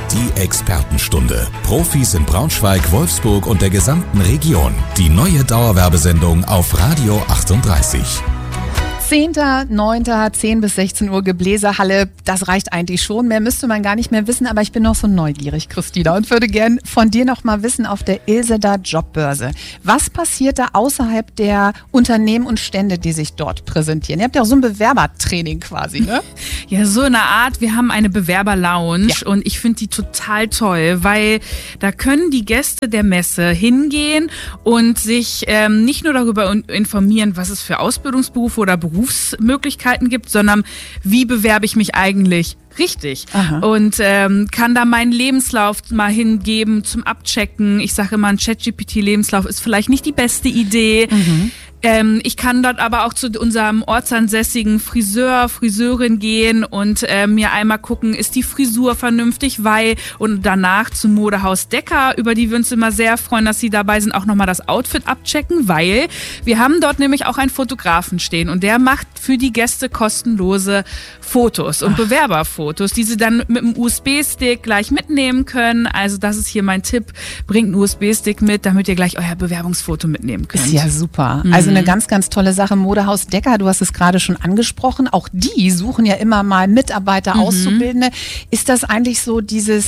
Die Expertenstunde. Profis in Braunschweig, Wolfsburg und der gesamten Region. Die neue Dauerwerbesendung auf Radio 38. 10.09. 10 bis 16 Uhr Gebläsehalle, das reicht eigentlich schon. Mehr müsste man gar nicht mehr wissen, aber ich bin noch so neugierig, Christina, und würde gern von dir noch mal wissen auf der Ilseder Jobbörse. Was passiert da außerhalb der Unternehmen und Stände, die sich dort präsentieren? Ihr habt ja auch so ein Bewerbertraining quasi, ne? Ja, so eine Art. Wir haben eine Bewerber-Lounge und ich finde die total toll, weil da können die Gäste der Messe hingehen und sich nicht nur darüber informieren, was es für Ausbildungsberufe oder Berufsmöglichkeiten gibt, sondern wie bewerbe ich mich eigentlich richtig. Aha. Und kann da meinen Lebenslauf mal hingeben zum Abchecken. Ich sage immer, ein ChatGPT-Lebenslauf ist vielleicht nicht die beste Idee. Mhm. Ich kann dort aber auch zu unserem ortsansässigen Friseurin gehen und mir einmal gucken, ist die Frisur vernünftig, und danach zum Modehaus Decker, über die wir uns immer sehr freuen, dass sie dabei sind, auch nochmal das Outfit abchecken, weil wir haben dort nämlich auch einen Fotografen stehen und der macht für die Gäste kostenlose Fotos und Bewerberfotos, die sie dann mit einem USB-Stick gleich mitnehmen können. Also das ist hier mein Tipp, bringt einen USB-Stick mit, damit ihr gleich euer Bewerbungsfoto mitnehmen könnt. Ist ja super. Also eine ganz, ganz tolle Sache. Modehaus Decker, du hast es gerade schon angesprochen. Auch die suchen ja immer mal Mitarbeiter, Auszubildende. Ist das eigentlich so diese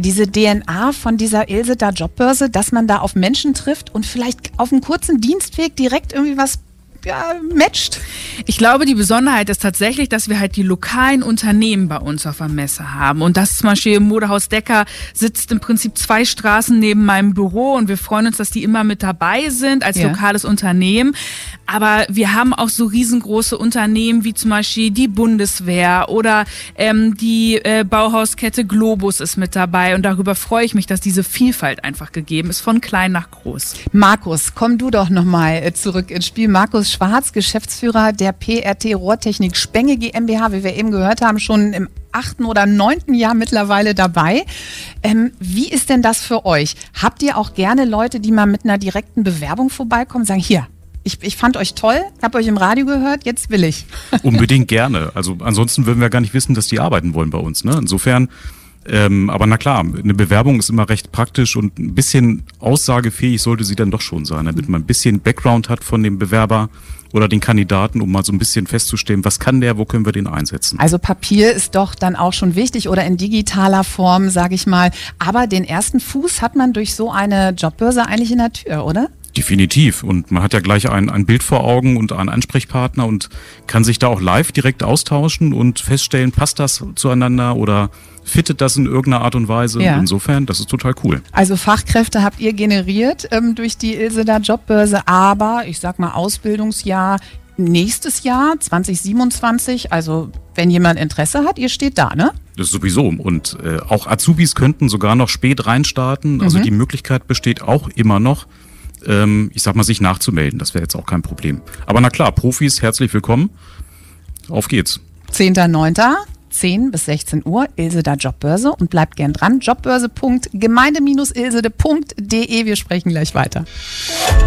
DNA von dieser Ilseder Jobbörse, dass man da auf Menschen trifft und vielleicht auf einem kurzen Dienstweg direkt irgendwie was matcht? Ich glaube, die Besonderheit ist tatsächlich, dass wir halt die lokalen Unternehmen bei uns auf der Messe haben. Und das zum Beispiel im Modehaus Decker sitzt im Prinzip 2 Straßen neben meinem Büro und wir freuen uns, dass die immer mit dabei sind als lokales Unternehmen. Aber wir haben auch so riesengroße Unternehmen wie zum Beispiel die Bundeswehr oder die Bauhauskette Globus ist mit dabei. Und darüber freue ich mich, dass diese Vielfalt einfach gegeben ist, von klein nach groß. Markus, komm du doch nochmal zurück ins Spiel. Markus Schwarz, Geschäftsführer der PRT Rohrtechnik Spenge GmbH, wie wir eben gehört haben, schon im 8. oder 9. Jahr mittlerweile dabei. Wie ist denn das für euch? Habt ihr auch gerne Leute, die mal mit einer direkten Bewerbung vorbeikommen, sagen, hier, ich fand euch toll, habe euch im Radio gehört, jetzt will ich. Unbedingt gerne. Also ansonsten würden wir gar nicht wissen, dass die arbeiten wollen bei uns. Ne? Insofern, aber na klar, eine Bewerbung ist immer recht praktisch und ein bisschen aussagefähig sollte sie dann doch schon sein, damit man ein bisschen Background hat von dem Bewerber oder den Kandidaten, um mal so ein bisschen festzustellen, was kann der, wo können wir den einsetzen. Also Papier ist doch dann auch schon wichtig oder in digitaler Form, sage ich mal. Aber den ersten Fuß hat man durch so eine Jobbörse eigentlich in der Tür, oder? Definitiv. Und man hat ja gleich ein Bild vor Augen und einen Ansprechpartner und kann sich da auch live direkt austauschen und feststellen, passt das zueinander oder fittet das in irgendeiner Art und Weise. Ja. Insofern, das ist total cool. Also Fachkräfte habt ihr generiert durch die Ilseder Jobbörse, aber ich sag mal Ausbildungsjahr nächstes Jahr, 2027, also wenn jemand Interesse hat, ihr steht da, ne? Das ist sowieso. Und auch Azubis könnten sogar noch spät reinstarten. Also die Möglichkeit besteht auch immer noch, ich sag mal, sich nachzumelden. Das wäre jetzt auch kein Problem. Aber na klar, Profis, herzlich willkommen. Auf geht's. 10.09. 10 bis 16 Uhr, Ilseder Jobbörse, und bleibt gern dran. Jobbörse.gemeinde-ilsede.de. Wir sprechen gleich weiter.